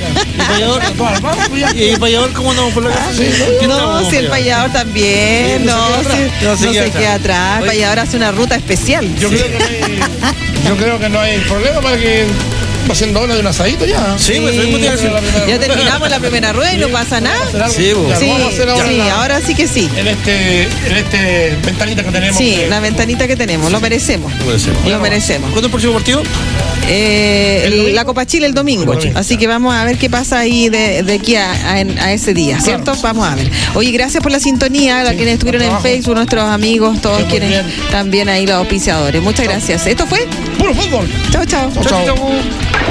¿Y Payador cómo no? Por la casa. No, si el Payador también. No se queda atrás. El Payador hace una ruta especial. Yo creo que no hay problema para que va siendo hora de un asadito ya. Sí, pues ya terminamos la primera rueda y no pasa nada. Sí, vamos a hacer ahora sí que sí. En este ventanita que tenemos. Sí, la ventanita que tenemos, lo merecemos. Lo merecemos. ¿Cuándo es el próximo partido? La Copa Chile el domingo. Así que vamos a ver qué pasa ahí de aquí a ese día, ¿cierto? Vamos a ver. Oye, gracias por la sintonía, a quienes estuvieron en Facebook, nuestros amigos, todos quienes también ahí los auspiciadores. Muchas gracias. Esto fue Puro Fútbol. Chao.